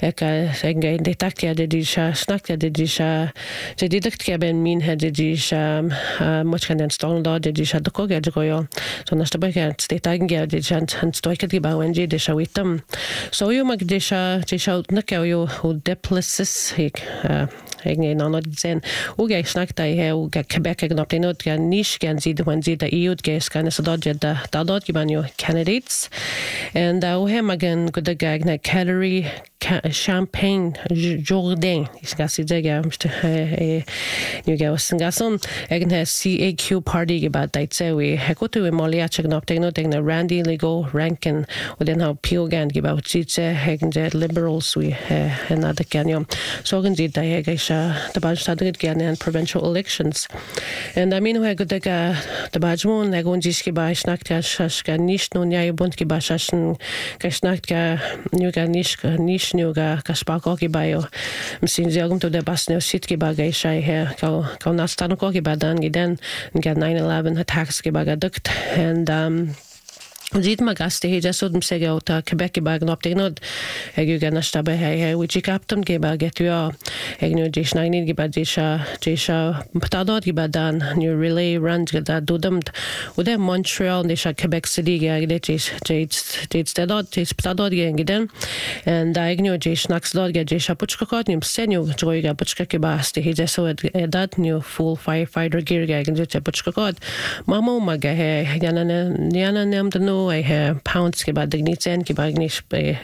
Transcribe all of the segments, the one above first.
egen det taktia det disha snaktia det disha det didaktia ben min had det disha much kan den stolda det disha de koga de goyo so nasta baka state egen ge det chant han stoika di ba wenji det shawitam so you mag disha nakao yo deplicis hik egen anod zen uga snakta he uga Quebec egen optinot gan nish gan zid when zid da iud ges kan so dod da dod gibanyo candidates and he magan godaga na calorie Champagne Jourdain ska si dega nu ga sangason egen CAQ party about that so we hakotu molia check up no na Randy Lego Rankin och den har Piogan about chitse egen liberals we another canyon so gan did da gaisha the badstad gan provincial elections and I mean we godaga the badmon gon diski ba snakt ja shashka nicht nun ja bund ge ba shaschen gesnakt ga nu ga nicht Nuga Kaspakoki Bayo, Msin Zogum to the Basno Sitki Bagay Shai here, Kaunastanokoki Badan, Giden, and get 9/11 attacks Gibagadukt, and Zit magaste he just sudden say out Quebec bag up the nod. You can stab a which captain gave a get you a new dish 9 give a jesha patadot gibadan new relay runs get that do them with them Montreal they shall Quebec City get is the dot is patadot again and I knew jesh knocks dot get jesha puchka nim senu joy ga puchka kibaste he just saw that new full firefighter gear ga get puchka mama maga he yana nem the no I have pounds about the Nitsen Kibagnish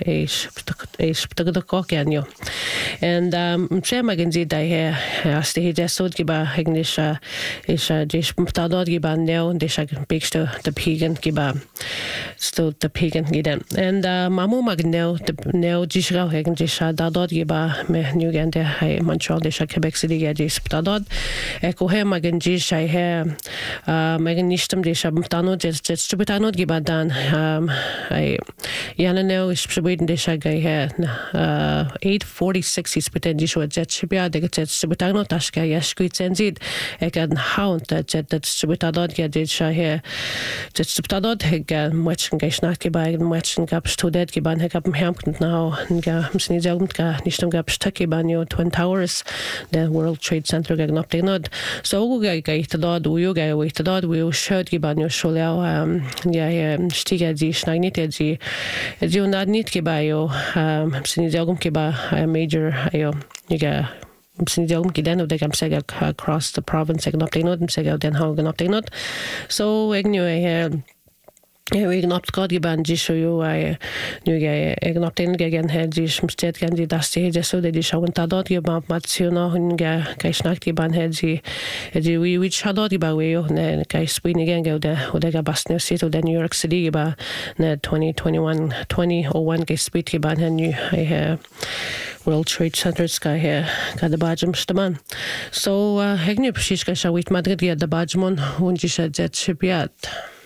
the cock and you and Chemagenzi die here as the just so giba Hegnisha is Jish Tadod giba neo de shag picture the pagan giba still the pagan giden and Mamu Magnel the neo Jishra Hagen Jisha Dadod giba me new gante Montreal de shag Quebec City Jish Tadod Echo hem again Jish I have Megan Nishtam de Shabtano just Stupitano giba dan I yana no is Sweden de shagai he 846 is potential jet shipya de jet subitano tashka yashkuit senzid ekan hound that subitadod get it sha here jet subitadod hega much geshnat gebay much gabs to that geban hegab Hampton now ga msni jagmt ga nishtam gabs taki banyo Twin Towers the World Trade Center gag up the nod so ga itadod uyu ga itadod we showed gebanyo sholao stiga di schnagnite di unad nit kebayo msini jagum keba major ayo niga msini jagum kidan of the gamsega across the province ag not not msega den hagen up not so egnu we not god giban jisho you I nu ge egnopten gegen hedis mstet kan di das he so de shawun tadot ge ma matsiona hun ge kai snakt giban hedzi we which hadot giba we ne kai spin again go de odega basne sit of the New York City giba ne 2001 ge spit giban hen you I World Trade Center sky here got the badgem staman so hegnu pshishka shawit madrid ge the badgmon hun jisha jet shipiat